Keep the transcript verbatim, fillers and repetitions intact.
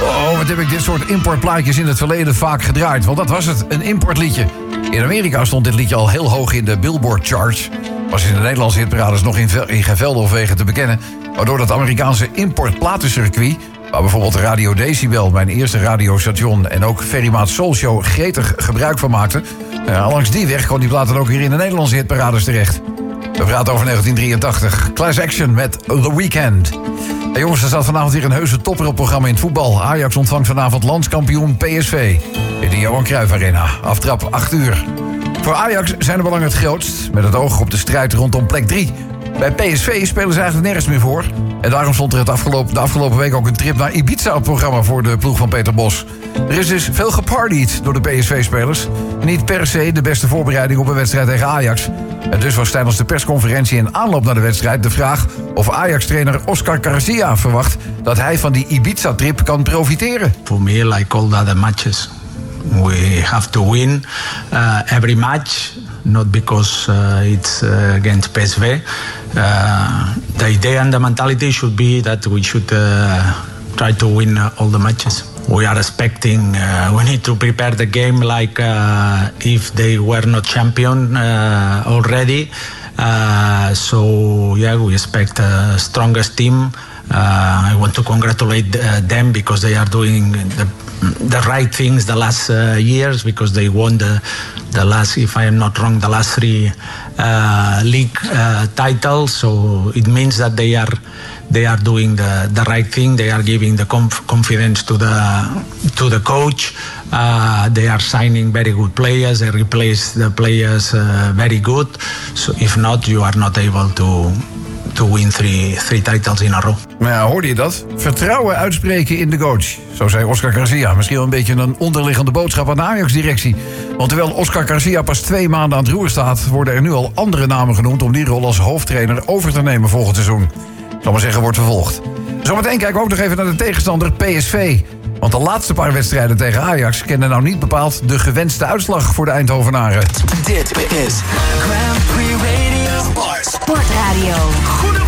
Oh, wat heb ik dit soort importplaatjes in het verleden vaak gedraaid. Want dat was het, een importliedje. In Amerika stond dit liedje al heel hoog in de Billboard charts. Was in de Nederlandse hitparades nog in, in geen velden of wegen te bekennen. Waardoor dat Amerikaanse importplatencircuit, waar bijvoorbeeld Radio Decibel, mijn eerste radiostation, en ook Ferrymaat Soul Show gretig gebruik van maakten. Ja, langs die weg kwam die plaat dan ook weer in de Nederlandse hitparades terecht. We praten over negentien drieëntachtig. Class Action met The Weeknd. Hey jongens, er staat vanavond weer een heuse topper op het programma in het voetbal. Ajax ontvangt vanavond landskampioen P S V in de Johan Cruijff Arena. Aftrap acht uur. Voor Ajax zijn de belangen het grootst, met het oog op de strijd rondom plek drie. Bij P S V spelen ze eigenlijk nergens meer voor. En daarom stond er het afgelopen, de afgelopen week ook een trip naar Ibiza op het programma voor de ploeg van Peter Bos. Er is dus veel gepartied door de P S V-spelers. Niet per se de beste voorbereiding op een wedstrijd tegen Ajax. En dus was tijdens de persconferentie in aanloop naar de wedstrijd de vraag of Ajax-trainer Oscar Garcia verwacht dat hij van die Ibiza-trip kan profiteren. For me, like all the other matches, we have to win uh, every match. Not because uh, it's uh, against P S V. Uh, the idea and the mentality should be that we should uh, try to win uh, all the matches. We are expecting, uh, we need to prepare the game like uh, if they were not champion uh, already. Uh, so yeah, we expect the strongest team. Uh, I want to congratulate uh, them because they are doing the, the right things the last uh, years, because they won the, the last, if I am not wrong, the last three uh, league uh, titles. So it means that they are they are doing the, the right thing. They are giving the conf- confidence to the to the coach. Uh, they are signing very good players. They replace the players uh, very good. So if not, you are not able to. to win three, three titles in a row. Maar ja, hoorde je dat? Vertrouwen uitspreken in de coach. Zo zei Oscar Garcia. Misschien wel een beetje een onderliggende boodschap aan de Ajax-directie. Want terwijl Oscar Garcia pas twee maanden aan het roer staat, worden er nu al andere namen genoemd om die rol als hoofdtrainer over te nemen volgend seizoen. Ik zal maar zeggen, wordt vervolgd. Zometeen kijken we ook nog even naar de tegenstander P S V. Want de laatste paar wedstrijden tegen Ajax kenden nou niet bepaald de gewenste uitslag voor de Eindhovenaren. Dit is Grand Prix Radio Sportradio.